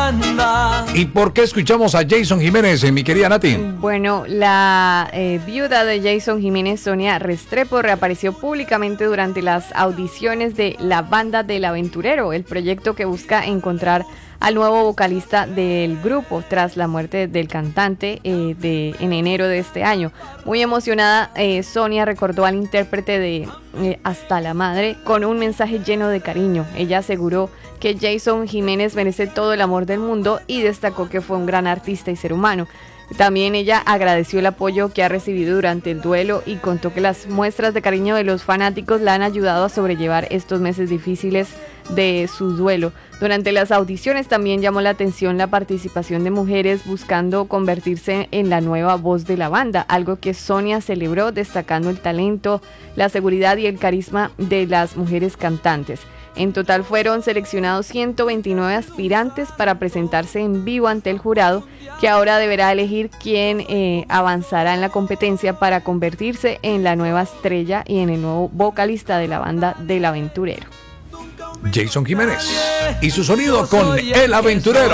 banda. ¿Y por qué escuchamos a Jason Jiménez, mi querida Nati? Bueno, la viuda de Jason Jiménez, Sonia Restrepo, reapareció públicamente durante las audiciones de La Banda del Aventurero, el proyecto que busca encontrar al nuevo vocalista del grupo tras la muerte del cantante en enero de este año. Muy emocionada, Sonia recordó al intérprete de Hasta la Madre con un mensaje lleno de cariño. Ella aseguró que Jason Jiménez merece todo el amor del mundo y destacó que fue un gran artista y ser humano. También ella agradeció el apoyo que ha recibido durante el duelo y contó que las muestras de cariño de los fanáticos la han ayudado a sobrellevar estos meses difíciles de su duelo. Durante las audiciones también llamó la atención la participación de mujeres buscando convertirse en la nueva voz de la banda, algo que Sonia celebró destacando el talento, la seguridad y el carisma de las mujeres cantantes. En total fueron seleccionados 129 aspirantes para presentarse en vivo ante el jurado, que ahora deberá elegir quién avanzará en la competencia para convertirse en la nueva estrella y en el nuevo vocalista de la Banda del Aventurero. Jason Jiménez y su sonido con El Aventurero.